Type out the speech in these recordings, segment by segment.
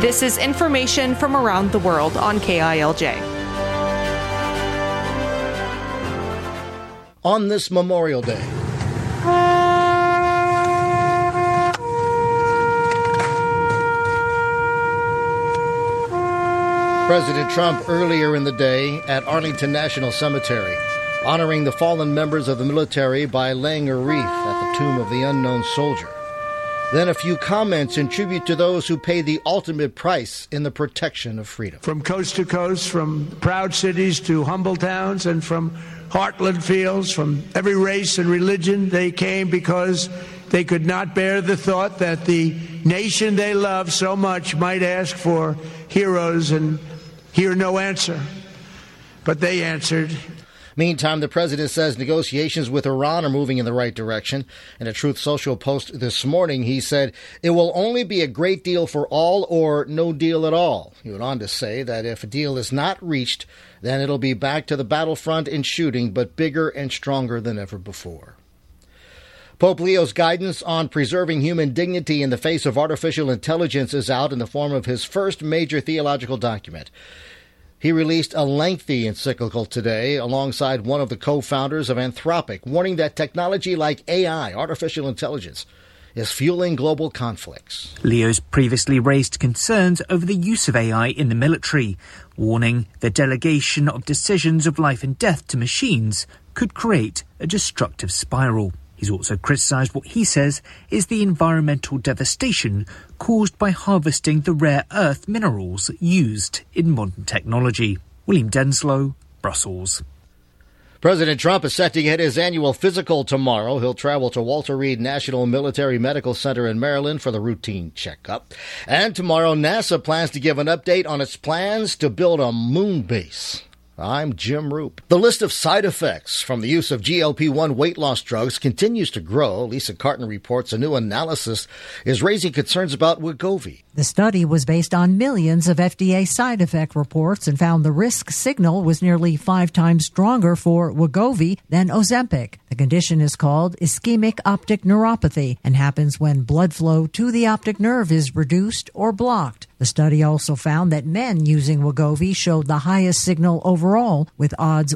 This is information from around the world on KILJ. On this Memorial Day, President Trump earlier in the day at Arlington National Cemetery, honoring the fallen members of the military by laying a wreath at the tomb of the unknown soldier. Then a few comments in tribute to those who pay the ultimate price in the protection of freedom. From coast to coast, from proud cities to humble towns, and from heartland fields, from every race and religion, they came because they could not bear the thought that the nation they love so much might ask for heroes and hear no answer. But they answered. Meantime, the president says negotiations with Iran are moving in the right direction. In a Truth Social post this morning, he said, "It will only be a great deal for all or no deal at all." He went on to say that if a deal is not reached, then it'll be back to the battlefront in shooting, but bigger and stronger than ever before. Pope Leo's guidance on preserving human dignity in the face of artificial intelligence is out in the form of his first major theological document. He released a lengthy encyclical today alongside one of the co-founders of Anthropic, warning that technology like AI, artificial intelligence, is fueling global conflicts. Leo's previously raised concerns over the use of AI in the military, warning the delegation of decisions of life and death to machines could create a destructive spiral. He's also criticised what he says is the environmental devastation caused by harvesting the rare earth minerals used in modern technology. William Denslow, Brussels. President Trump is set to get his annual physical tomorrow. He'll travel to Walter Reed National Military Medical Center in Maryland for the routine checkup. And tomorrow, NASA plans to give an update on its plans to build a moon base. I'm Jim Roop. The list of side effects from the use of GLP-1 weight loss drugs continues to grow. Lisa Carton reports a new analysis is raising concerns about Wegovy. The study was based on millions of FDA side effect reports and found the risk signal was nearly 5 times stronger for Wegovy than Ozempic. The condition is called ischemic optic neuropathy and happens when blood flow to the optic nerve is reduced or blocked. The study also found that men using Wegovy showed the highest signal overall, with odds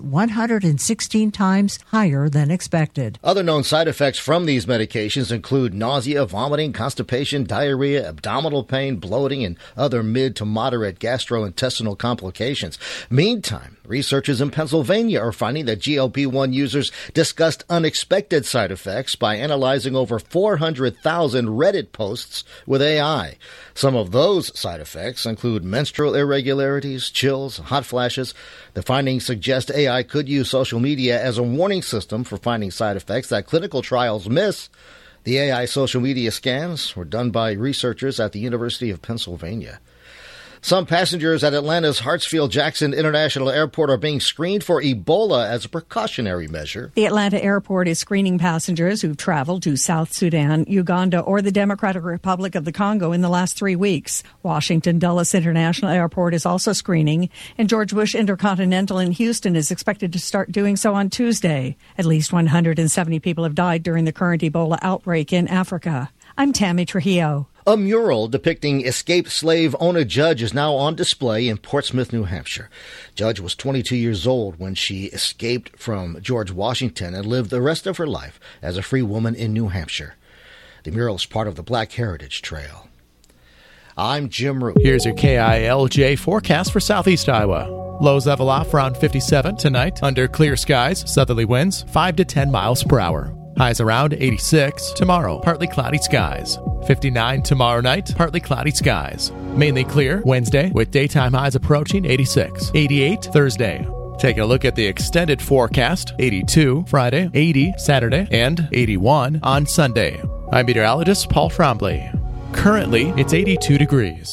116 times higher than expected. Other known side effects from these medications include nausea, vomiting, constipation, diarrhea, abdominal pain, bloating, and other mid to moderate gastrointestinal complications. Meantime, researchers in Pennsylvania are finding that GLP-1 users discussed unexpected side effects by analyzing over 400,000 Reddit posts with AI. Some of those side effects include menstrual irregularities, chills, hot flashes. The findings suggest AI could use social media as a warning system for finding side effects that clinical trials miss. The AI social media scans were done by researchers at the University of Pennsylvania. Some passengers at Atlanta's Hartsfield-Jackson International Airport are being screened for Ebola as a precautionary measure. The Atlanta airport is screening passengers who've traveled to South Sudan, Uganda, or the Democratic Republic of the Congo in the last 3 weeks. Washington Dulles International Airport is also screening, and George Bush Intercontinental in Houston is expected to start doing so on Tuesday. At least 170 people have died during the current Ebola outbreak in Africa. I'm Tammy Trujillo. A mural depicting escaped slave Ona Judge is now on display in Portsmouth, New Hampshire. Judge was 22 years old when she escaped from George Washington and lived the rest of her life as a free woman in New Hampshire. The mural is part of the Black Heritage Trail. I'm Jim Root. Here's your KILJ forecast for southeast Iowa. Lows level off around 57 tonight under clear skies, southerly winds 5 to 10 miles per hour. Highs around 86 tomorrow, partly cloudy skies. 59 tomorrow night, partly cloudy skies. Mainly clear Wednesday with daytime highs approaching 86. 88 Thursday. Taking a look at the extended forecast, 82 Friday, 80 Saturday, and 81 on Sunday. I'm meteorologist Paul Trombley. Currently, it's 82 degrees.